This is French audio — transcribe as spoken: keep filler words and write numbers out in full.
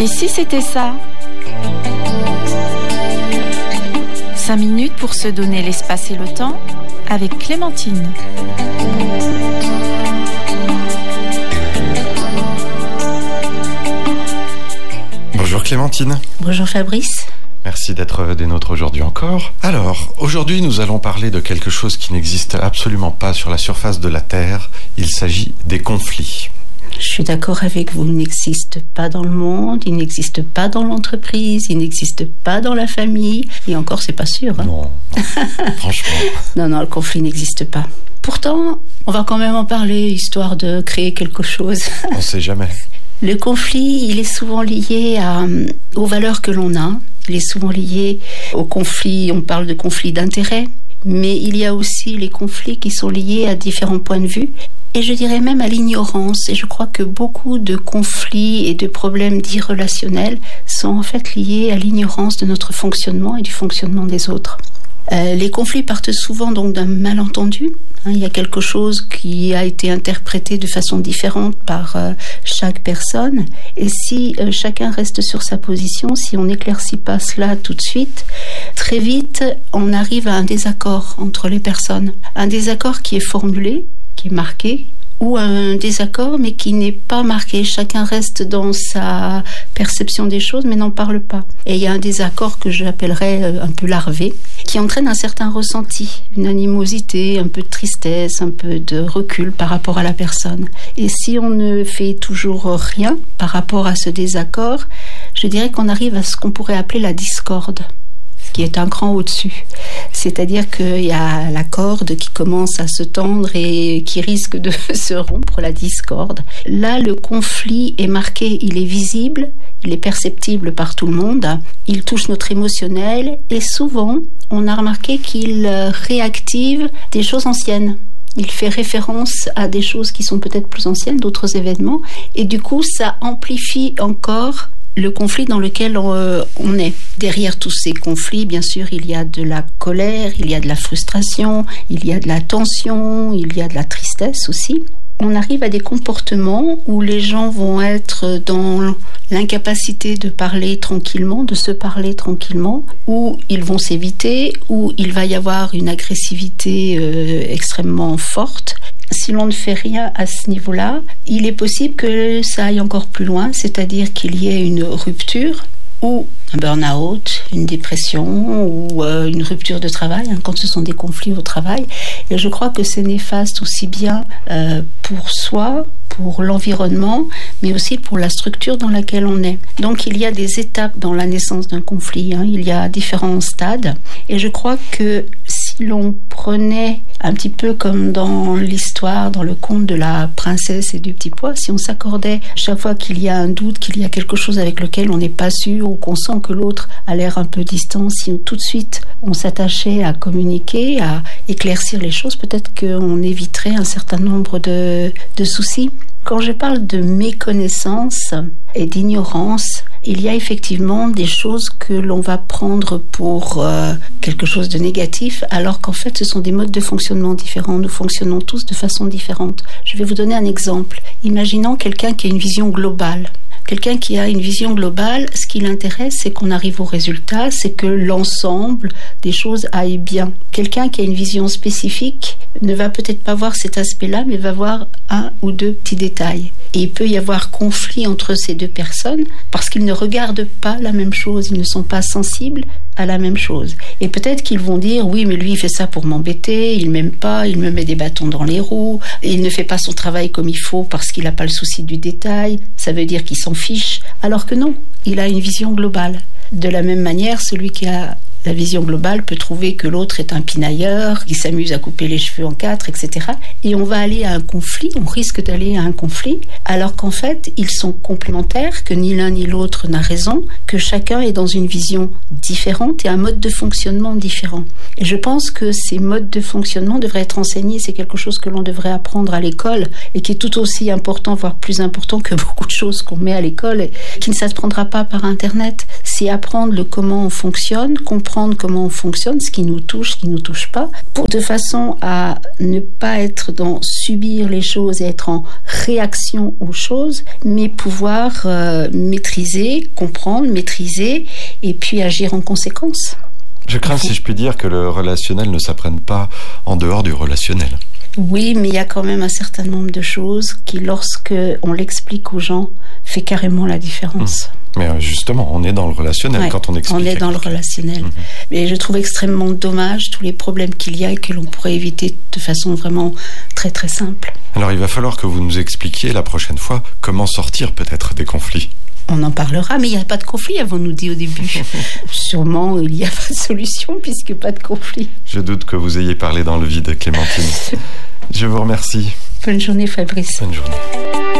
Et si c'était ça ? Cinq minutes pour se donner l'espace et le temps avec Clémentine. Bonjour Clémentine. Bonjour Fabrice. Merci d'être des nôtres aujourd'hui encore. Alors, aujourd'hui nous allons parler de quelque chose qui n'existe absolument pas sur la surface de la Terre. Il s'agit des conflits. Je suis d'accord avec vous, il n'existe pas dans le monde, il n'existe pas dans l'entreprise, il n'existe pas dans la famille, et encore c'est pas sûr. Hein. Non, non. Franchement. Non, non, le conflit n'existe pas. Pourtant, on va quand même en parler, histoire de créer quelque chose. On sait jamais. Le conflit, il est souvent lié à, aux valeurs que l'on a, il est souvent lié au conflit, on parle de conflit d'intérêts, mais il y a aussi les conflits qui sont liés à différents points de vue, et je dirais même à l'ignorance, et je crois que beaucoup de conflits et de problèmes dits relationnels sont en fait liés à l'ignorance de notre fonctionnement et du fonctionnement des autres. Euh, les conflits partent souvent donc d'un malentendu. Hein, il y a quelque chose qui a été interprété de façon différente par euh, chaque personne. Et si euh, chacun reste sur sa position, si on n'éclaircit pas cela tout de suite, très vite, on arrive à un désaccord entre les personnes. Un désaccord qui est formulé, qui est marqué, ou un désaccord mais qui n'est pas marqué. Chacun reste dans sa perception des choses mais n'en parle pas. Et il y a un désaccord que j'appellerais un peu larvé, qui entraîne un certain ressenti, une animosité, un peu de tristesse, un peu de recul par rapport à la personne. Et si on ne fait toujours rien par rapport à ce désaccord, je dirais qu'on arrive à ce qu'on pourrait appeler la discorde, qui est un cran au-dessus. C'est-à-dire qu'il y a la corde qui commence à se tendre et qui risque de se rompre, la discorde. Là, le conflit est marqué, il est visible, il est perceptible par tout le monde, il touche notre émotionnel et souvent, on a remarqué qu'il réactive des choses anciennes. Il fait référence à des choses qui sont peut-être plus anciennes, d'autres événements, et du coup, ça amplifie encore le conflit dans lequel on est. Derrière tous ces conflits, bien sûr, il y a de la colère, il y a de la frustration, il y a de la tension, il y a de la tristesse aussi. On arrive à des comportements où les gens vont être dans l'incapacité de parler tranquillement, de se parler tranquillement, où ils vont s'éviter, où il va y avoir une agressivité euh, extrêmement forte. Si l'on ne fait rien à ce niveau-là, il est possible que ça aille encore plus loin, c'est-à-dire qu'il y ait une rupture ou un burn-out, une dépression ou euh, une rupture de travail, hein, quand ce sont des conflits au travail. Et je crois que c'est néfaste aussi bien euh, pour soi, pour l'environnement, mais aussi pour la structure dans laquelle on est. Donc il y a des étapes dans la naissance d'un conflit, hein, il y a différents stades, et je crois que si l'on prenait un petit peu comme dans l'histoire, dans le conte de la princesse et du petit pois, si on s'accordait chaque fois qu'il y a un doute, qu'il y a quelque chose avec lequel on n'est pas sûr, ou qu'on sent que l'autre a l'air un peu distant, si on, tout de suite on s'attachait à communiquer, à éclaircir les choses, peut-être qu'on éviterait un certain nombre de, de soucis. Quand je parle de méconnaissance et d'ignorance, il y a effectivement des choses que l'on va prendre pour euh, quelque chose de négatif, alors qu'en fait ce sont des modes de fonctionnement différents. Nous fonctionnons tous de façon différente. Je vais vous donner un exemple. Imaginons quelqu'un qui a une vision globale. Quelqu'un qui a une vision globale, ce qui l'intéresse, c'est qu'on arrive au résultat, c'est que l'ensemble des choses aille bien. Quelqu'un qui a une vision spécifique ne va peut-être pas voir cet aspect-là, mais va voir un ou deux petits détails. Et il peut y avoir conflit entre ces deux personnes parce qu'ils ne regardent pas la même chose, ils ne sont pas sensibles à la même chose. Et peut-être qu'ils vont dire, oui, mais lui, il fait ça pour m'embêter, il m'aime pas, il me met des bâtons dans les roues, et il ne fait pas son travail comme il faut parce qu'il n'a pas le souci du détail, ça veut dire qu'il s'en fiche, alors que non, il a une vision globale. De la même manière, celui qui a la vision globale peut trouver que l'autre est un pinailleur, qui s'amuse à couper les cheveux en quatre, et cetera. Et on va aller à un conflit, on risque d'aller à un conflit, alors qu'en fait, ils sont complémentaires, que ni l'un ni l'autre n'a raison, que chacun est dans une vision différente et un mode de fonctionnement différent. Et je pense que ces modes de fonctionnement devraient être enseignés, c'est quelque chose que l'on devrait apprendre à l'école et qui est tout aussi important, voire plus important que beaucoup de choses qu'on met à l'école et qui ne s'apprendra pas par Internet. C'est apprendre le comment on fonctionne, comprendre comprendre comment on fonctionne, ce qui nous touche, ce qui ne nous touche pas, pour de façon à ne pas être dans subir les choses et être en réaction aux choses, mais pouvoir euh, maîtriser, comprendre, maîtriser et puis agir en conséquence. Je crains, si je puis dire, que le relationnel ne s'apprenne pas en dehors du relationnel. Oui, mais il y a quand même un certain nombre de choses qui, lorsque on l'explique aux gens, fait carrément la différence. Mmh. Mais justement, on est dans le relationnel ouais, quand on explique. On est dans le relationnel. Mmh. Et je trouve extrêmement dommage tous les problèmes qu'il y a et que l'on pourrait éviter de façon vraiment très très simple. Alors il va falloir que vous nous expliquiez la prochaine fois comment sortir peut-être des conflits. On en parlera, mais il n'y a pas de conflit, avons-nous dit au début. Sûrement, il n'y a pas de solution puisque pas de conflit. Je doute que vous ayez parlé dans le vide, Clémentine. Je vous remercie. Bonne journée, Fabrice. Bonne journée.